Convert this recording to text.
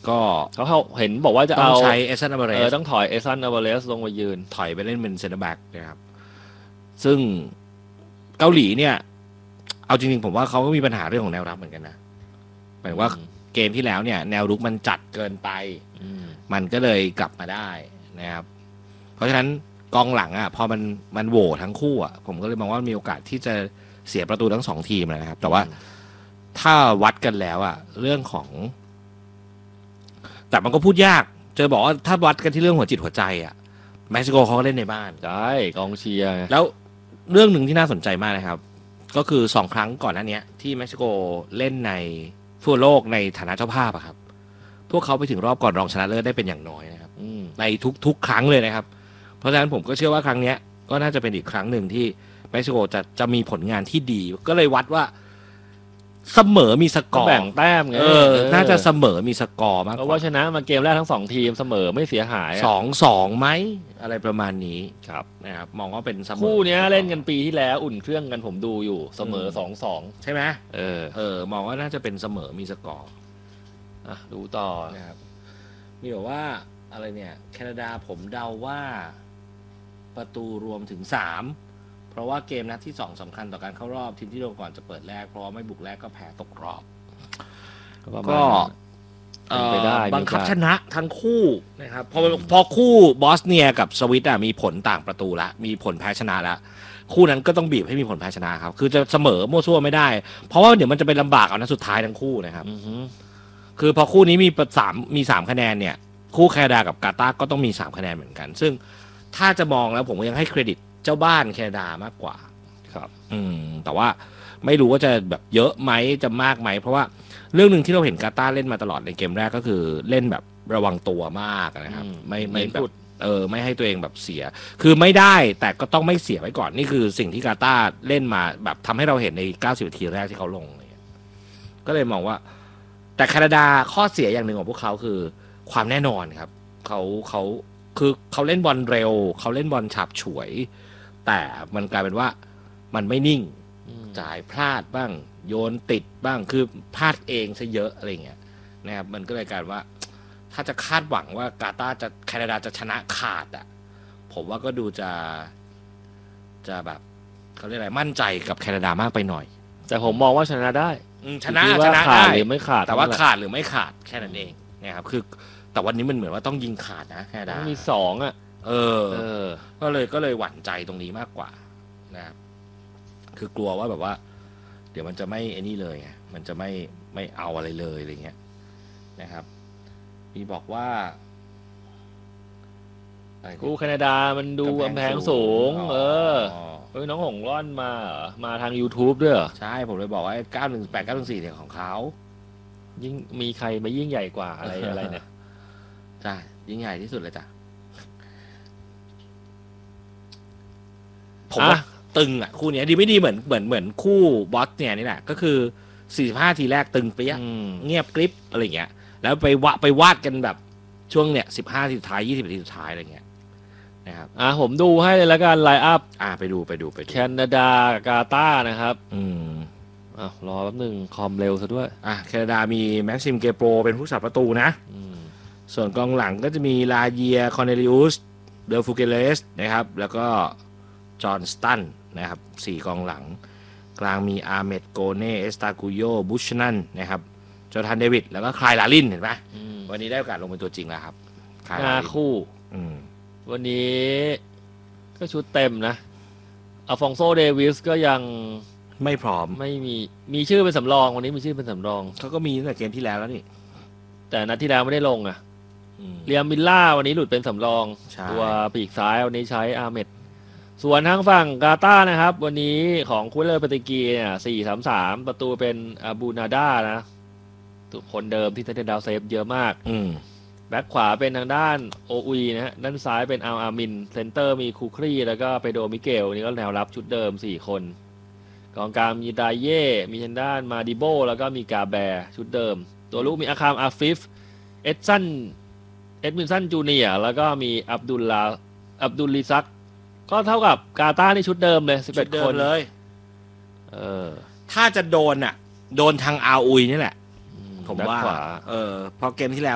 ก็เขาเห็นบอกว่าจะต้องเอาใช้เอซันอัลวาเรสต้องถอยเอซันอัลวาเรสลงมายืนถอยไปเล่นเป็นเซนเตอร์แบ็กนะครับซึ่งเกาหลีเนี่ยเอาจริงๆผมว่าเขาก็มีปัญหาเรื่องของแนวรับเหมือนกันนะหมายว่าเกมที่แล้วเนี่ยแนวรุกมันจัดเกินไปมันก็เลยกลับมาได้นะครับเพราะฉะนั้นกองหลังอ่ะพอมันโหว่ทั้งคู่อ่ะผมก็เลยมองว่ามีโอกาสที่จะเสียประตูทั้ง2ทีมนะครับแต่ว่าถ้าวัดกันแล้วอ่ะเรื่องของแต่มันก็พูดยากจะบอกว่าถ้าวัดกันที่เรื่องหัวจิตหัวใจอ่ะเม็กซิโกเขาก็เล่นในบ้านใช่กองเชียร์แล้วเรื่องหนึ่งที่น่าสนใจมากนะครับก็คือ2ครั้งก่อนหน้านี้ที่เม็กซิโกเล่นในฟุตบอลโลกในฐานะเจ้าภาพอะครับพวกเขาไปถึงรอบก่อนรองชนะเลิศได้เป็นอย่างน้อยนะครับในทุกครั้งเลยนะครับเพราะฉะนั้นผมก็เชื่อว่าครั้งนี้ก็น่าจะเป็นอีกครั้งหนึ่งที่เม็กซิโกจะมีผลงานที่ดีก็เลยวัดว่าเสมอมีสกอร์แบ่งแต้มไงน่าจะเสมอมีสกอร์มากเพราะว่าชนะมาเกมแรกทั้ง2ทีมเสมอไม่เสียหาย 2-2ไหมอะไรประมาณนี้ครับนะครับมองว่าเป็นเสมอคู่นี้เล่นกันปีที่แล้วอุ่นเครื่องกันผมดูอยู่เสมอ2-2 ใช่ไหมมองว่าน่าจะเป็นเสมอมีสกอร์ดูต่อนะครับมีบอกว่าอะไรเนี่ยแคนาดาผมเดาว่าประตูรวมถึง3เพราะว่าเกมนัดที่2สำคัญต่อการเข้ารอบทีมที่ลงก่อนจะเปิดแรกเพราะไม่บุกแรกก็แพ้ตกรอบก็บังคับชนะทั้งคู่นะครับพอคู่บอสเนียกับสวิตมีผลต่างประตูละมีผลแพ้ชนะแล้วคู่นั้นก็ต้องบีบให้มีผลแพ้ชนะครับคือจะเสมอมั่วซั่วไม่ได้เพราะว่าเดี๋ยวมันจะเป็นลำบากเอานัดสุดท้ายทั้งคู่นะครับคือพอคู่นี้มี3คะแนนเนี่ยคู่แคนาดากับกาตาร์ก็ต้องมี3คะแนนเหมือนกันซึ่งถ้าจะมองแล้วผมก็ยังให้เครดิตเจ้าบ้านแคนาดามากกว่าครับแต่ว่าไม่รู้ว่าจะแบบเยอะไหมจะมากไหมเพราะว่าเรื่องหนึ่งที่เราเห็นกาตาร์เล่นมาตลอดในเกมแรกก็คือเล่นแบบระวังตัวมากนะครับไม่แบบไม่ให้ตัวเองแบบเสียคือไม่ได้แต่ก็ต้องไม่เสียไว้ก่อนนี่คือสิ่งที่กาตาร์เล่นมาแบบทำให้เราเห็นใน90 นาทีแรกที่เขาลงก็เลยมองว่าแต่แคนาดาข้อเสียอย่างหนึ่งของพวกเขาคือความแน่นอนครับเขาเล่นบอลเร็วเขาเล่นบอลฉับฉวยแต่มันกลายเป็นว่ามันไม่นิ่งจ่ายพลาดบ้างโยนติดบ้างคือพลาดเองซะเยอะอะไรเงี้ยนะครับมันก็เลยกลายว่าถ้าจะคาดหวังว่าแคนาดาจะชนะขาดอ่ะผมว่าก็ดูจะแบบเขาเรียกอะไรมั่นใจกับแคนาดามากไปหน่อยแต่ผมมองว่าชนะได้ชนะได้หรือไม่ขาดแต่ว่าขาดหรือไม่ขาดแค่นั้นเองนะครับคือแต่วันนี้มันเหมือนว่าต้องยิงขาดนะแคนาดามี2 ก็เลยหวั่นใจตรงนี้มากกว่านะครับคือกลัวว่าแบบว่าเดี๋ยวมันจะไม่ไอ้นี่เลยมันจะไม่เอาอะไรเลยอะไรเงี้ยนะครับมีบอกว่าคู่แคนาดามันดูกำแพงสูงน้องหงร่อนมาทาง YouTube ด้วยเหรอใช่ผมเลยบอกว่า918 914เนี่ยของเขายิ่งมีใครมายิ่งใหญ่กว่าอะไรเนี่ยใช่ยิ่งใหญ่ที่สุดเลยจ้ะผมว่าตึงคู่นี้ดีไม่ดีเหมือนคู่บอสเนี่ยนี่แหละก็คือ45 ทีแรกตึงเปี้ยเงียบกริบอะไรเงี้ยแล้วไปวาดกันแบบช่วงเนี่ย15 ทีสุดท้าย20 ทีสุดท้ายอะไรเงี้ยนะครับผมดูให้เลยแล้วกันไลน์อัพไปดูแคนาดากาตาร์นะครับรอแป๊บนึงคอมเร็วซะด้วยแคนาดามีแม็กซิมเกโปรเป็นผู้สับประตูนะส่วนกองหลังก็จะมีลาเยียคอนเนลิอุสเดลฟูเกเลสนะครับแล้วก็จอห์นสตันนะครับ4กองหลังกลางมีอาเมดโกเน่เอสตากุโยบุชนันนะครับจอร์แดนเดวิดแล้วก็คลายลาลินเห็นไหมวันนี้ได้โอกาสลงเป็นตัวจริงแล้วครับคู่วันนี้ก็ชุดเต็มนะอัลฟองโซเดวิสก็ยังไม่พร้อมไม่มีชื่อเป็นสำรองวันนี้มีชื่อเป็นสำรองเขาก็มีตั้งแต่เกมที่แล้วนี่แต่นัดที่แล้วไม่ได้ลงเรียมมิลล่าวันนี้หลุดเป็นสำรองตัวปีกซ้ายวันนี้ใช้อาเมดส่วนทางฝั่งกาตาร์นะครับวันนี้ของคุเลอร์เปติกีเนี่ย4-3-3ประตูเป็นอาบูนาดานะตัวคนเดิมที่เซนเตอร์ดาวเซฟเยอะมากแบ็คขวาเป็นทางด้านโออุยนะฮะด้านซ้ายเป็นอามินเซนเตอร์มีคูครีแล้วก็เปโดมิเกลนี่ก็แนวรับชุดเดิม4คนกองกลางมีไดเย่มีทางด้านมาดิโบแล้วก็มีกาแบร์ชุดเดิมตัวลูกมีอาคามอาฟิฟเอ็ดมินสันจูเนียร์แล้วก็มีอับดุลลิซักก็เท่ากับกาตาร์นี่ชุดเดิมเลย11 คนเลยถ้าจะโดนทางอาอุยนี่แหละผมว่าพอเกมที่แล้ว